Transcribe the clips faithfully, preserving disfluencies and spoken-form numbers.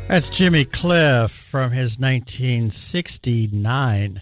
That's Jimmy Cliff from his nineteen sixty-nine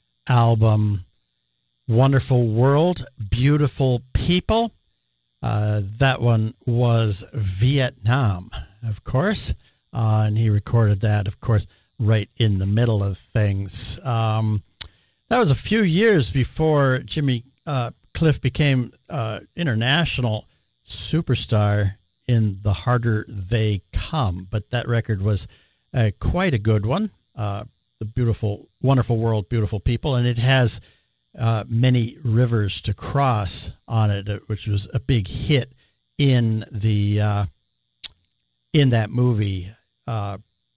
album, Wonderful World, Beautiful People. Uh, that one was Vietnam, of course, uh, and he recorded that, of course, right in the middle of things. Um, that was a few years before Jimmy uh, Cliff became uh, international superstar in The Harder They Come, but that record was uh, quite a good one. Uh, the beautiful, wonderful world, beautiful people, and it has uh, many rivers to cross on it, which was a big hit in the uh, in that movie. Uh,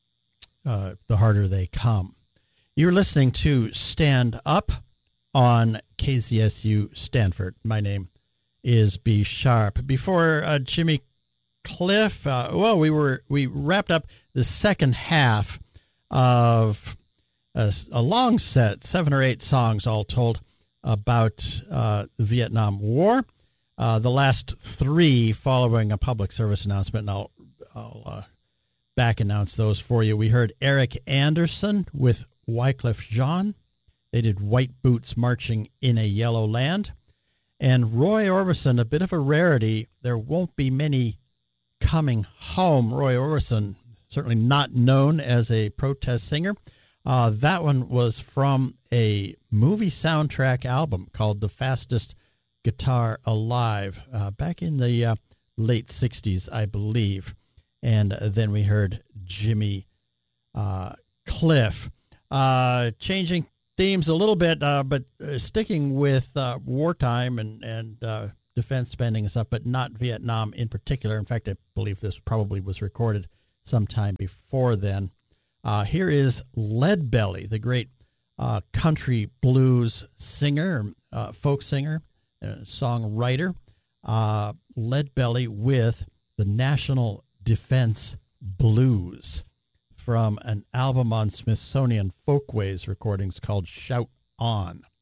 uh, The Harder They Come. You're listening to Stand Up on K Z S U Stanford. My name is B Sharp. Before uh, Jimmy Cliff, uh, well, we were we wrapped up the second half of a, a long set, seven or eight songs all told, about uh, the Vietnam War. Uh, the last three following a public service announcement, and I'll, I'll uh, back announce those for you. We heard Eric Anderson with Wyclef Jean. They did White Boots Marching in a Yellow Land. And Roy Orbison, a bit of a rarity. There won't be many coming home. Roy Orbison, certainly not known as a protest singer. Uh, that one was from a movie soundtrack album called The Fastest Guitar Alive, uh, back in the uh, late sixties, I believe. And uh, then we heard Jimmy uh, Cliff. Uh, changing themes a little bit, uh, but uh, sticking with uh, wartime and, and uh, defense spending and stuff, but not Vietnam in particular. In fact, I believe this probably was recorded sometime before then. Uh, here is Leadbelly, the great uh, country blues singer, uh, folk singer, uh, songwriter. Uh, Leadbelly with the National Defense Blues from an album on Smithsonian Folkways recordings called Shout On.